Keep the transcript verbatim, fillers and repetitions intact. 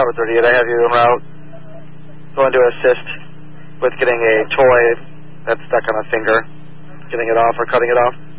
Tower thirty-eight, I have you en route. Going to assist with getting a toy that's stuck on a finger, getting it off or cutting it off.